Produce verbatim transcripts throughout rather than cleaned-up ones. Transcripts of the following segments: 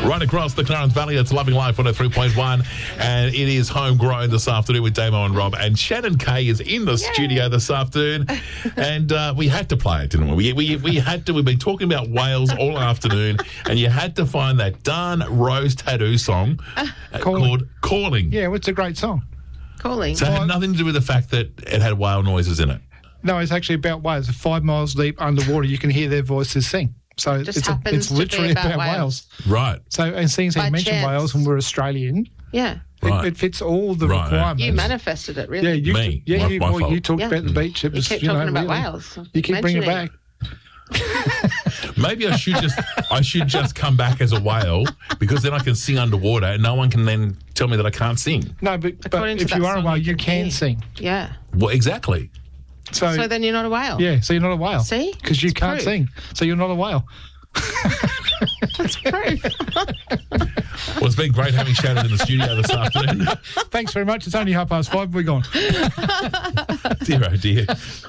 Right across the Clarence Valley, it's Loving Life one oh three point one, and it is Homegrown this afternoon with Damo and Rob. And Shannon Kay is in the Yay. studio this afternoon, and uh, we had to play it, didn't we? We, we? we had to. We've been talking about whales all afternoon, and you had to find that darn Rose Tattoo song uh, called Calling. Yeah, well, it's a great song. Calling. So it had nothing to do with the fact that it had whale noises in it. No, it's actually about whales. Five miles deep underwater, you can hear their voices sing. So Just it's, a, happens it's literally to be about about whales. whales. Right. So, and seeing as By you mentioned chance. whales and we're Australian, Yeah. it, Right. it fits all the Right. requirements. You manifested it, really. Yeah, you, Me. Yeah, My- you, my well, fault. you talked Yeah. about the beach. It You was, keep you know, talking about really- whales. You keep bringing it back. Mentioning Maybe I should just I should just come back as a whale, because then I can sing underwater and no one can then tell me that I can't sing. No, but, but According to if that you are a song, whale, you you can can hear. sing. Yeah. Well, exactly. So, So then you're not a whale. yeah, so you're not a whale. See? Because you It's can't proof. sing. So you're not a whale. That's proof. Well, it's been great having Shannon in the studio this afternoon. Thanks very much. It's only half past five. We're gone. Dear, oh dear.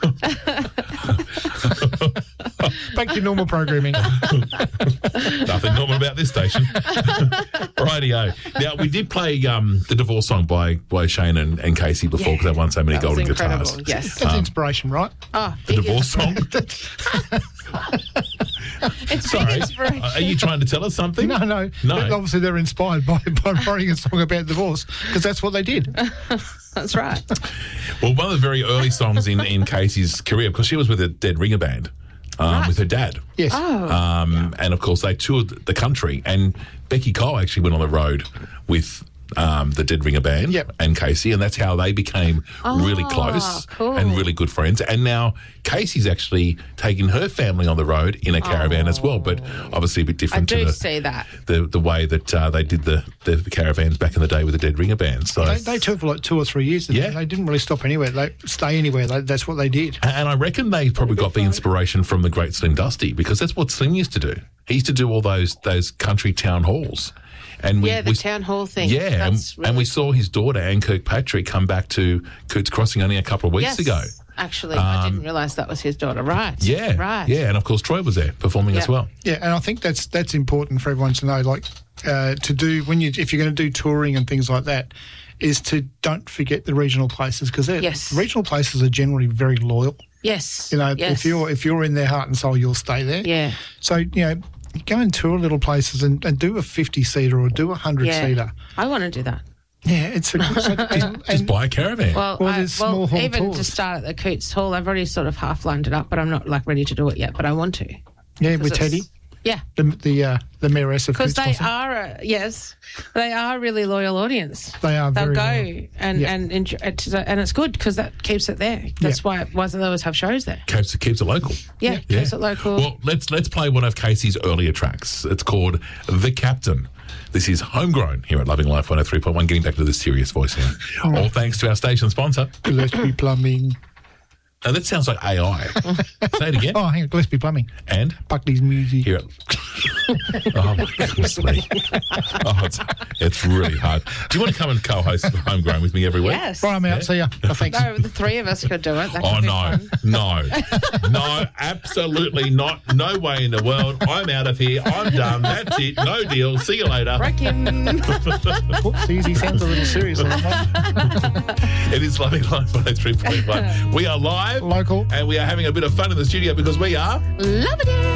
Back to your normal programming. Nothing normal about this station. Rightio. Now, we did play um, the divorce song by, by Shane and, and Casey before, because Yeah. they won so many That was golden incredible. guitars. Yes. That's inspiration, right? Oh, The big divorce song? It's Sorry. big inspiration. Are you trying to tell us something? No, no. No. They're- Obviously, they're inspired by, by writing a song about divorce, because that's what they did. That's right. Well, one of the very early songs in, in Casey's career, because she was with a Dead Ringer band, um, Right. with her dad. Yes. Oh. Um, And, of course, they toured the country. And Becky Cole actually went on the road with um, the Dead Ringer band Yep. and Casey, and that's how they became really Oh, close cool. and really good friends. And now Casey's actually taking her family on the road in a caravan as well, but obviously a bit I different do to the, see that. the, the way that uh, they did the, the, the caravans back in the day with the Dead Ringer band. So. They, they toured for like two or three years. Didn't Yeah. They? They didn't really stop anywhere. They stay anywhere. They, that's what they did. And I reckon they probably got the inspiration from the great Slim Dusty, because that's what Slim used to do. He used to do all those those country town halls. And we, Yeah, the we, town hall thing. Yeah, and, That's really and we saw his daughter, Anne Kirkpatrick, come back to Coots Crossing only a couple of weeks yes. ago. Actually, I didn't realise that was his daughter. Right. Yeah, Right. yeah, and of course Troy was there performing as Yeah. well. Yeah, and I think that's that's important for everyone to know. Like uh, to do when you if you're going to do touring and things like that, is to don't forget the regional places, because Yes. regional places are generally very loyal. Yes. You know, yes. if you're if you're in their heart and soul, you'll stay there. Yeah. So you know, go and tour little places and, and do a fifty seater or do a hundred Yeah. seater. I want to do that. Yeah, it's a so, and, Just and- buy a caravan. Well, Well, I, there's well small hall even to tours. start at the Coots Hall, I've already sort of half lined it up, but I'm not like ready to do it yet. But I want to. yeah, with Because Teddy, it's- Yeah. the the uh, the mayoress of Because Coots they Crossing. are, a, yes, they are a really loyal audience. They are They'll very go loyal. and Yeah. and enjoy, it's, and it's good because that keeps it there. That's Yeah. why why they always have shows there. keeps, keeps it local. Yeah, keeps it local. Well, let's let's play one of Casey's earlier tracks. It's called The Captain. This is Homegrown here at Loving Life one oh three point one. Getting back to the serious voice here. All thanks to our station sponsor. Gillespie Plumbing. Now, that sounds like A I. Say it again. Oh, hang on, Gillespie Plumbing. And Buckley's Music. here at... Oh, my goodness me. Oh, it's, it's really hard. Do you want to come and co-host Homegrown with me every week? yes. Right, I'm out. See ya. Oh, thanks. No, the three of us could do it. That Oh, could be no, fun. no, no, absolutely not. No way in the world. I'm out of here. I'm done. That's it. No deal. See you later. Break him. Whoops, he sounds a little serious on that one. It is Loving Life one oh three point one. We are live. Local. And we are having a bit of fun in the studio because we are... Loving it.